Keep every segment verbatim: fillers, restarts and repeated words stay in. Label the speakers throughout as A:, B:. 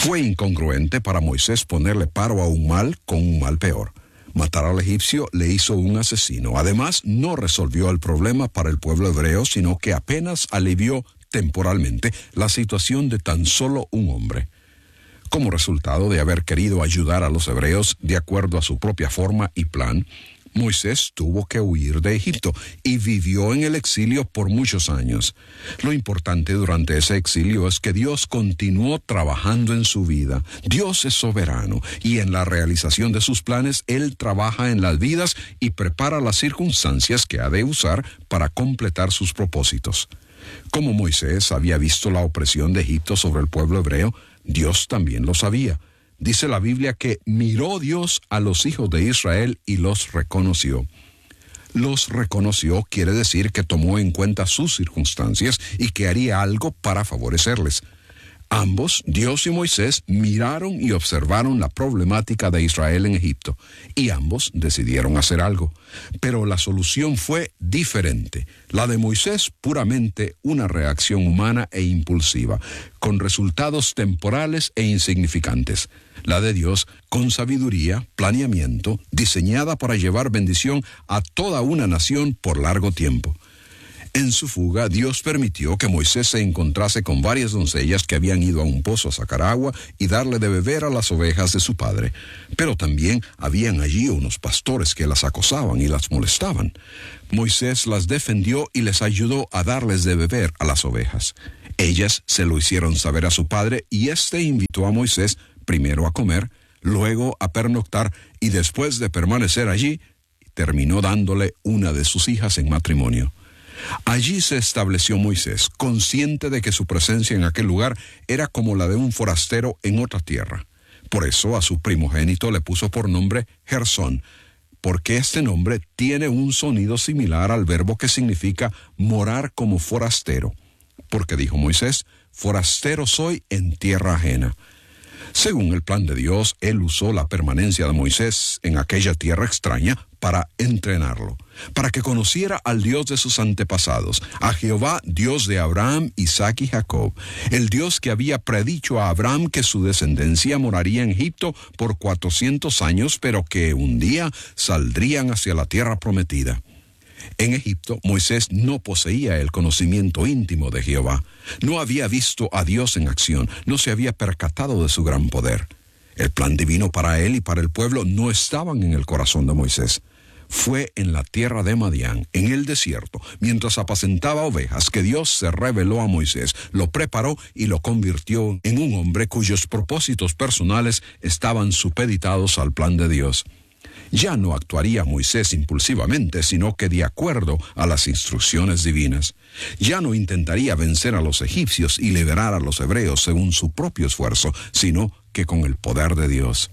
A: Fue incongruente para Moisés ponerle paro a un mal con un mal peor. Matar al egipcio le hizo un asesino. Además, no resolvió el problema para el pueblo hebreo, sino que apenas alivió temporalmente la situación de tan solo un hombre. Como resultado de haber querido ayudar a los hebreos de acuerdo a su propia forma y plan, Moisés tuvo que huir de Egipto y vivió en el exilio por muchos años. Lo importante durante ese exilio es que Dios continuó trabajando en su vida. Dios es soberano y en la realización de sus planes Él trabaja en las vidas y prepara las circunstancias que ha de usar para completar sus propósitos. Como Moisés había visto la opresión de Egipto sobre el pueblo hebreo, Dios también lo sabía. Dice la Biblia que miró Dios a los hijos de Israel y los reconoció. Los reconoció quiere decir que tomó en cuenta sus circunstancias y que haría algo para favorecerles. Ambos, Dios y Moisés, miraron y observaron la problemática de Israel en Egipto, y ambos decidieron hacer algo. Pero la solución fue diferente. La de Moisés, puramente una reacción humana e impulsiva, con resultados temporales e insignificantes. La de Dios, con sabiduría, planeamiento, diseñada para llevar bendición a toda una nación por largo tiempo. En su fuga, Dios permitió que Moisés se encontrase con varias doncellas que habían ido a un pozo a sacar agua y darle de beber a las ovejas de su padre. Pero también habían allí unos pastores que las acosaban y las molestaban. Moisés las defendió y les ayudó a darles de beber a las ovejas. Ellas se lo hicieron saber a su padre y éste invitó a Moisés primero a comer, luego a pernoctar y después de permanecer allí, terminó dándole una de sus hijas en matrimonio. Allí se estableció Moisés, consciente de que su presencia en aquel lugar era como la de un forastero en otra tierra. Por eso a su primogénito le puso por nombre Gersón, porque este nombre tiene un sonido similar al verbo que significa morar como forastero. Porque dijo Moisés, forastero soy en tierra ajena. Según el plan de Dios, Él usó la permanencia de Moisés en aquella tierra extraña para entrenarlo, para que conociera al Dios de sus antepasados, a Jehová, Dios de Abraham, Isaac y Jacob, el Dios que había predicho a Abraham que su descendencia moraría en Egipto por cuatrocientos años, pero que un día saldrían hacia la tierra prometida. En Egipto, Moisés no poseía el conocimiento íntimo de Jehová. No había visto a Dios en acción, no se había percatado de su gran poder. El plan divino para él y para el pueblo no estaban en el corazón de Moisés. Fue en la tierra de Madián, en el desierto, mientras apacentaba ovejas, que Dios se reveló a Moisés, lo preparó y lo convirtió en un hombre cuyos propósitos personales estaban supeditados al plan de Dios. Ya no actuaría Moisés impulsivamente, sino que de acuerdo a las instrucciones divinas. Ya no intentaría vencer a los egipcios y liberar a los hebreos según su propio esfuerzo, sino que con el poder de Dios.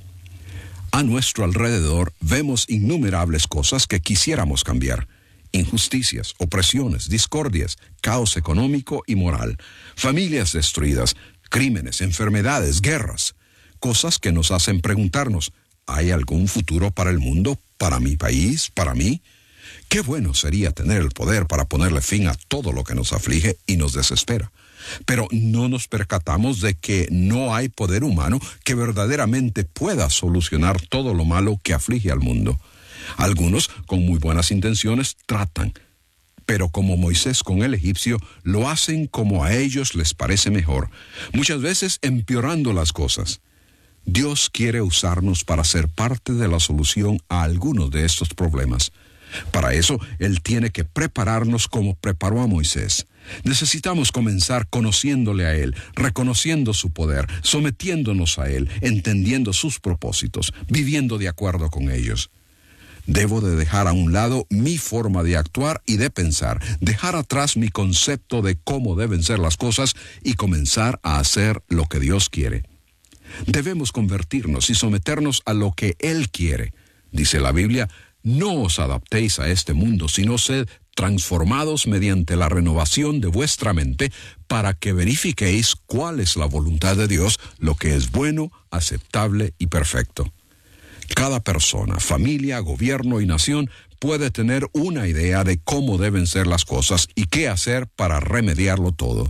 A: A nuestro alrededor vemos innumerables cosas que quisiéramos cambiar. Injusticias, opresiones, discordias, caos económico y moral, familias destruidas, crímenes, enfermedades, guerras. Cosas que nos hacen preguntarnos, ¿hay algún futuro para el mundo, para mi país, para mí? Qué bueno sería tener el poder para ponerle fin a todo lo que nos aflige y nos desespera. Pero no nos percatamos de que no hay poder humano que verdaderamente pueda solucionar todo lo malo que aflige al mundo. Algunos, con muy buenas intenciones, tratan, pero como Moisés con el egipcio, lo hacen como a ellos les parece mejor, muchas veces empeorando las cosas. Dios quiere usarnos para ser parte de la solución a algunos de estos problemas. Para eso, Él tiene que prepararnos como preparó a Moisés. Necesitamos comenzar conociéndole a Él, reconociendo su poder, sometiéndonos a Él, entendiendo sus propósitos, viviendo de acuerdo con ellos. Debo de dejar a un lado mi forma de actuar y de pensar, dejar atrás mi concepto de cómo deben ser las cosas y comenzar a hacer lo que Dios quiere. Debemos convertirnos y someternos a lo que Él quiere. Dice la Biblia, no os adaptéis a este mundo, sino sed transformados mediante la renovación de vuestra mente, para que verifiquéis cuál es la voluntad de Dios, lo que es bueno, aceptable y perfecto. Cada persona, familia, gobierno y nación puede tener una idea de cómo deben ser las cosas y qué hacer para remediarlo todo.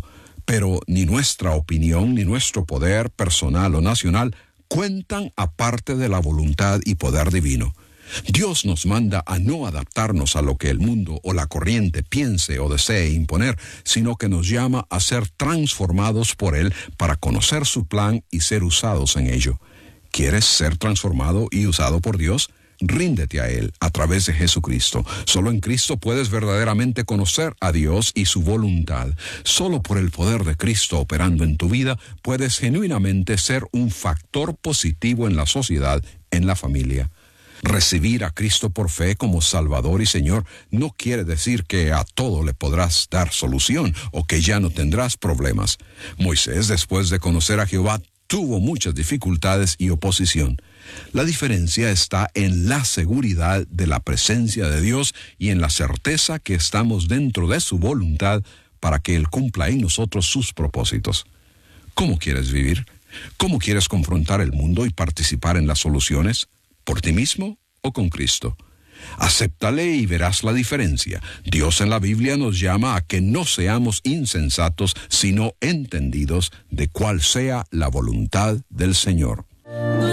A: Pero ni nuestra opinión ni nuestro poder personal o nacional cuentan aparte de la voluntad y poder divino. Dios nos manda a no adaptarnos a lo que el mundo o la corriente piense o desee imponer, sino que nos llama a ser transformados por Él para conocer su plan y ser usados en ello. ¿Quieres ser transformado y usado por Dios? Ríndete a Él a través de Jesucristo. Solo en Cristo puedes verdaderamente conocer a Dios y su voluntad. Solo por el poder de Cristo operando en tu vida puedes genuinamente ser un factor positivo en la sociedad, en la familia. Recibir a Cristo por fe como Salvador y Señor no quiere decir que a todo le podrás dar solución o que ya no tendrás problemas. Moisés, después de conocer a Jehová, tuvo muchas dificultades y oposición. La diferencia está en la seguridad de la presencia de Dios y en la certeza que estamos dentro de su voluntad para que Él cumpla en nosotros sus propósitos. ¿Cómo quieres vivir? ¿Cómo quieres confrontar el mundo y participar en las soluciones? ¿Por ti mismo o con Cristo? Acéptale y verás la diferencia. Dios en la Biblia nos llama a que no seamos insensatos, sino entendidos de cuál sea la voluntad del Señor.